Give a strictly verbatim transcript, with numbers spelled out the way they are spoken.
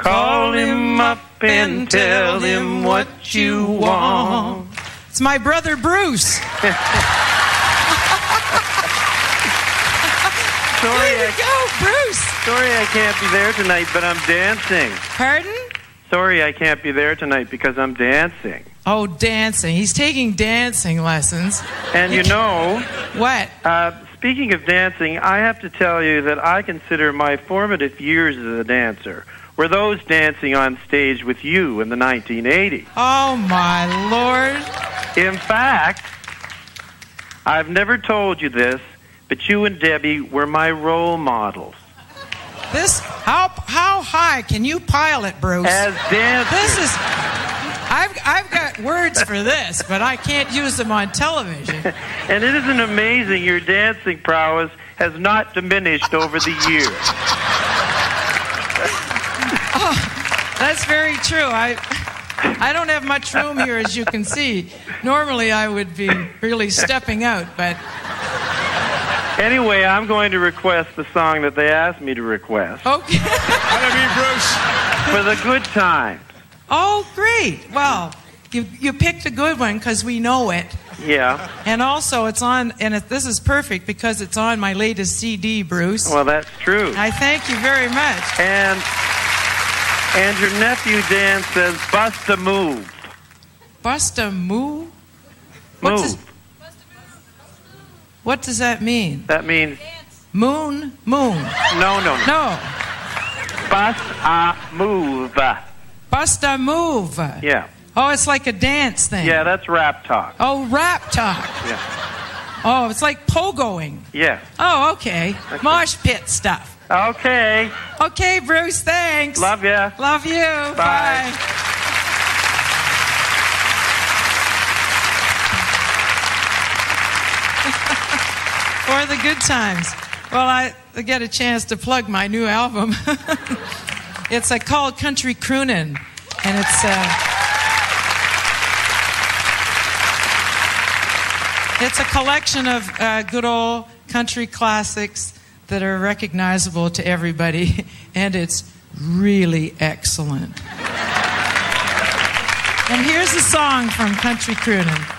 Call him up and tell him what you want. It's my brother Bruce. Sorry, Way to I, go, Bruce. sorry I can't be there tonight, but I'm dancing. Pardon? Sorry I can't be there tonight because I'm dancing. Oh, dancing. He's taking dancing lessons. And you know, What? uh, speaking of dancing, I have to tell you that I consider my formative years as a dancer were those dancing on stage with you in the nineteen eighties. Oh, my Lord. In fact, I've never told you this, but you and Debbie were my role models. This, how how high can you pilot, Bruce? As dancers. This is, I've, I've got words for this, but I can't use them on television. And it isn't amazing your dancing prowess has not diminished over the years. Oh, that's very true. I I don't have much room here, as you can see. Normally, I would be really stepping out, but Anyway, I'm going to request the song that they asked me to request. okay. I mean, Bruce. For the good times. Oh, great. Well, you you picked a good one because we know it. Yeah. And also, it's on, and it, this is perfect because it's on my latest C D, Bruce. Well, that's true. I thank you very much. And and your nephew Dan says, "Bust a move." Bust a move? What's Move. this- What does that mean? That means Moon? Moon. no, no, no. No. Bust a move. Bust a move. Yeah. Oh, it's like a dance thing. Yeah, that's rap talk. Oh, rap talk. Yeah. Oh, it's like pogoing. Yes. Oh, okay. Okay. Mosh pit stuff. Okay. Okay, Bruce, thanks. Love ya. Love you. Bye. Bye. For the good times. Well, I get a chance to plug my new album. It's uh, called Country Croonin', and it's uh, it's a collection of uh, good old country classics that are recognizable to everybody, and it's really excellent. And here's a song from Country Croonin'.